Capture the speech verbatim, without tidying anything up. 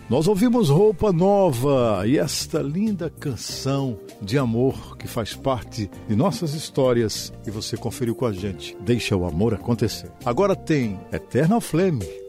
Nós ouvimos Roupa Nova e esta linda canção de amor que faz parte de nossas histórias e você conferiu com a gente. Deixa o amor acontecer. Agora tem Eternal Flame